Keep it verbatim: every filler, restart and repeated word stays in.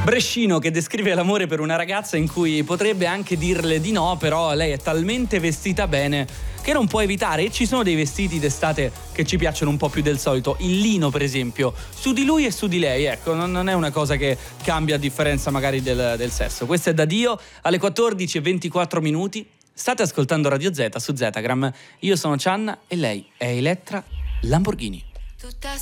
Brescino che descrive l'amore per una ragazza in cui potrebbe anche dirle di no, però lei è talmente vestita bene che non può evitare. E ci sono dei vestiti d'estate che ci piacciono un po' più del solito, il lino per esempio, su di lui e su di lei, ecco, non, non è una cosa che cambia a differenza magari del, del sesso. Questo è da Dio alle quattordici e ventiquattro minuti. State ascoltando Radio Z su Zetagram. Io sono Cianna e lei è Elettra Lamborghini. Tutta